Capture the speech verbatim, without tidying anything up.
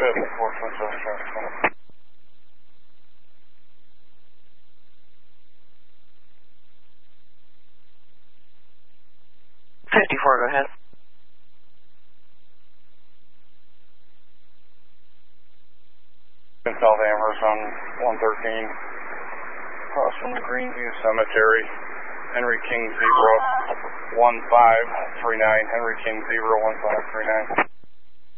Good, four foot seven traffic. fifty-four, go ahead. South Amherst on one thirteen, across from the Greenview Cemetery. Henry King zero one five three nine, Henry King zero one five three nine.